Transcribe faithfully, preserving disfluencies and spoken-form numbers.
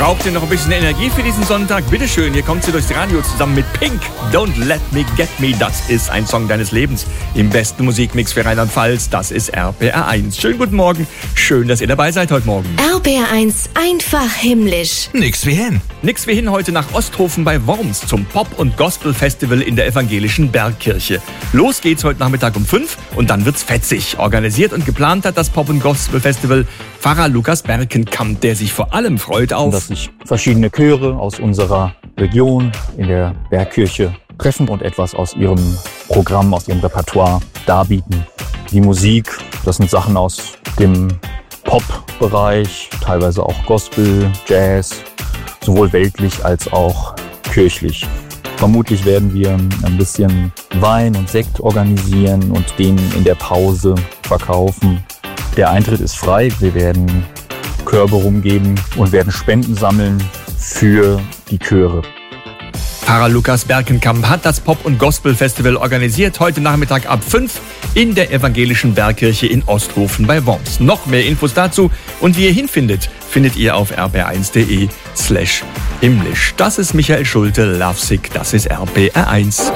Braucht ihr noch ein bisschen Energie für diesen Sonntag? Bitteschön, hier kommt sie durchs Radio zusammen mit Pink. Don't Let Me Get Me, das ist ein Song deines Lebens. Im besten Musikmix für Rheinland-Pfalz, das ist R P R eins. Schönen guten Morgen, schön, dass ihr dabei seid heute Morgen. R P R eins, einfach himmlisch. Nix wie hin. Nix wie hin heute nach Osthofen bei Worms zum Pop- und Gospel-Festival in der evangelischen Bergkirche. Los geht's heute Nachmittag um fünf und dann wird's fetzig. Organisiert und geplant hat das Pop- und Gospel-Festival Pfarrer Lukas Berkenkamp, der sich vor allem freut auf... dass sich verschiedene Chöre aus unserer Region in der Bergkirche treffen und etwas aus ihrem Programm, aus ihrem Repertoire darbieten. Die Musik, das sind Sachen aus dem Pop-Bereich, teilweise auch Gospel, Jazz, sowohl weltlich als auch kirchlich. Vermutlich werden wir ein bisschen Wein und Sekt organisieren und den in der Pause verkaufen. Der Eintritt ist frei, wir werden Körbe rumgeben und werden Spenden sammeln für die Chöre. Pfarrer Lukas Berkenkamp hat das Pop- und Gospel-Festival organisiert, heute Nachmittag ab fünf in der evangelischen Bergkirche in Osthofen bei Worms. Noch mehr Infos dazu und wie ihr hinfindet, findet ihr auf r p r eins punkt d e slash himmlisch. Das ist Michael Schulte, Lovesick, das ist R P R eins.